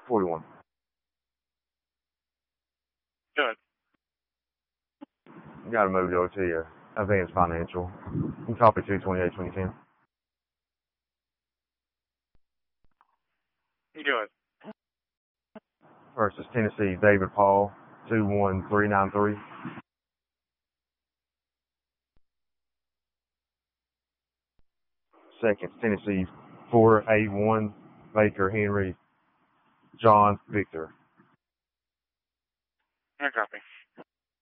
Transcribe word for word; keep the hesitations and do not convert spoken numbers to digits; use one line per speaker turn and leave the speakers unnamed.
forty-one.
Good.
You got to move over to your Advanced Financial. You copy two twenty-eight twenty ten.
Good.
Versus Tennessee, David Paul, two one three nine three. Second, Tennessee, four eight one, Baker Henry, John Victor.
I copy.